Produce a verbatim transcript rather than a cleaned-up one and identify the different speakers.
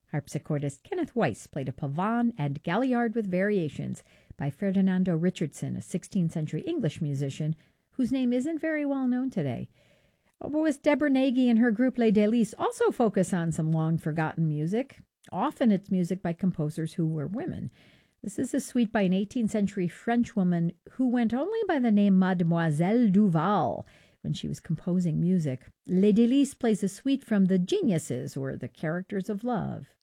Speaker 1: Harpsichordist Kenneth Weiss played a pavane and galliard with variations by Ferdinando Richardson, a sixteenth century English musician whose name isn't very well known today. Oboist Deborah Nagy and her group Les Délices also focus on some long-forgotten music. Often it's music by composers who were women. This is a suite by an eighteenth century French woman who went only by the name Mademoiselle Duval when she was composing music. Les Délices plays a suite from The Geniuses, or The Characters of Love.